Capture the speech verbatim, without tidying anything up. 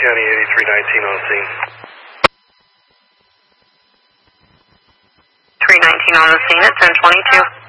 County eighty-three nineteen on scene. three nineteen on the scene at ten twenty-two.